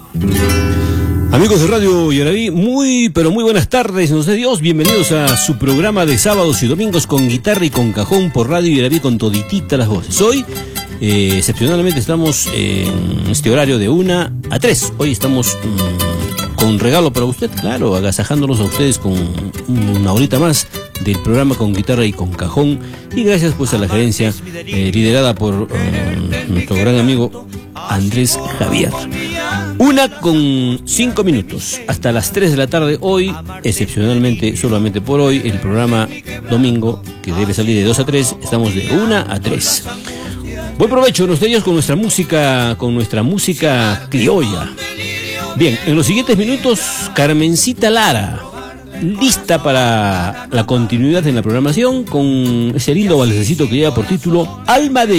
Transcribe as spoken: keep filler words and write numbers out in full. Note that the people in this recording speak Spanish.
Amigos de Radio Yaraví, muy pero muy buenas tardes, nos dé Dios, bienvenidos a su programa de sábados y domingos con guitarra y con cajón por Radio Yaraví con toditita las voces. Hoy, eh, excepcionalmente estamos en este horario de una a tres, hoy estamos mmm, con un regalo para usted, claro, agasajándonos a ustedes con una horita más del programa con guitarra y con cajón, y gracias pues a la gerencia eh, liderada por um, nuestro gran amigo Andrés Javier. Una con cinco minutos, hasta las tres de la tarde hoy, excepcionalmente, solamente por hoy, el programa domingo, que debe salir de dos a tres, estamos de una a tres. Buen provecho, nos ellos con nuestra música, con nuestra música criolla. Bien, en los siguientes minutos, Carmencita Lara, lista para la continuidad en la programación, con ese lindo balsecito que lleva por título Alma de